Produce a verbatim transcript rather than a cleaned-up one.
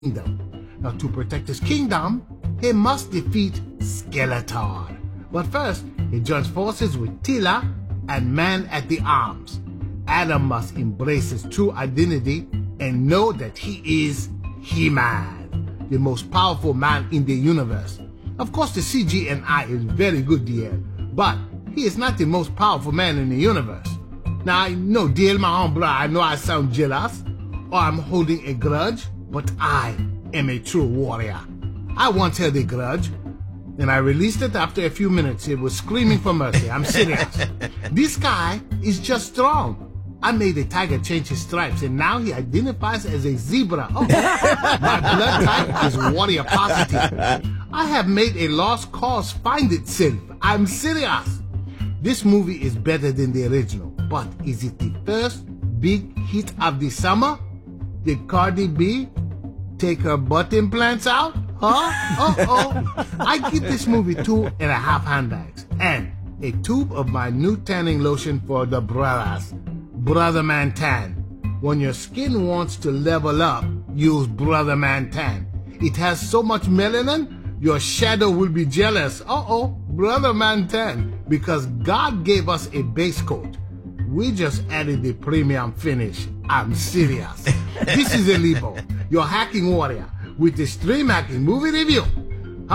kingdom. Now, to protect his kingdom, he must defeat Skeletor. But first, he joins forces with Teela and Man at the Arms. Adam must embrace his true identity and know that he is He-Man, the most powerful man in the universe. Of course, the C G I is very good, D L, but he is not the most powerful man in the universe. Now, I know, D L, my humble, I know I sound jealous, or I'm holding a grudge, but I am a true warrior. I once held a grudge, and I released it after a few minutes. It was screaming for mercy. I'm serious. This guy is just strong. I made a tiger change his stripes, and now he identifies as a zebra. Oh, my blood type is warrior positive. I have made a lost cause find itself. I'm serious. This movie is better than the original, but is it the first big hit of the summer? Did Cardi B take her butt implants out? Huh? Uh-oh. I give this movie two and a half handbags and a tube of my new tanning lotion for the brothers. Brother Man Tan. When your skin wants to level up, use Brother Man Tan. It has so much melanin, your shadow will be jealous. Uh-oh, Brother Man Tan. Because God gave us a base coat. We just added the premium finish. I'm serious. This is Elibo, your hacking warrior, with the Stream Hacking Movie Review.